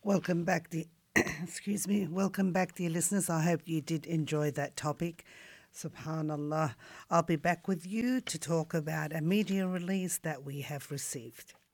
Welcome back, dear, excuse me. Welcome back, dear listeners. I hope you did enjoy that topic. Subhanallah. I'll be back with you to talk about a media release that we have received.